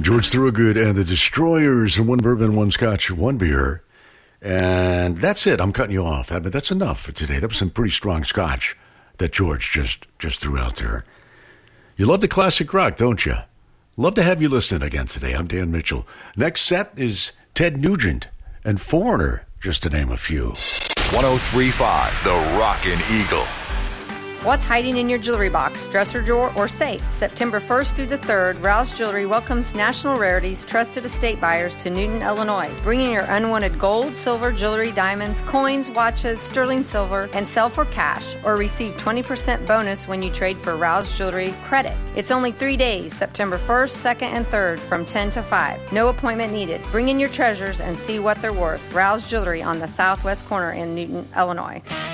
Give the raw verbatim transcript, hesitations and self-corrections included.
George Thorogood and the Destroyers, and one bourbon, one scotch, one beer. And that's it. I'm cutting you off. But that's enough for today. That was some pretty strong scotch that George just, just threw out there. You love the classic rock, don't you? Love to have you listen again today. I'm Dan Mitchell. Next set is Ted Nugent and Foreigner, just to name a few. one oh three point five, The Rockin' Eagle. What's hiding in your jewelry box, dresser drawer, or safe? September first through the third, Rouse Jewelry welcomes National Rarities trusted estate buyers to Newton, Illinois. Bring in your unwanted gold, silver, jewelry, diamonds, coins, watches, sterling silver, and sell for cash, or receive twenty percent bonus when you trade for Rouse Jewelry credit. It's only three days, September first, second, and third, from ten to five. No appointment needed. Bring in your treasures and see what they're worth. Rouse Jewelry on the southwest corner in Newton, Illinois.